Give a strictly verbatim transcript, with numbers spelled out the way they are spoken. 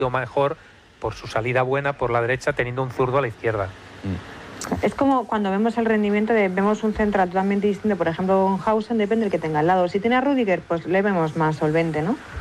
mejor por su salida buena por la derecha, teniendo un zurdo a la izquierda. Mm. Es como cuando vemos el rendimiento de, vemos un central totalmente distinto, por ejemplo, Hausen, depende del que tenga al lado. Si tiene a Rüdiger, pues le vemos más solvente, ¿no?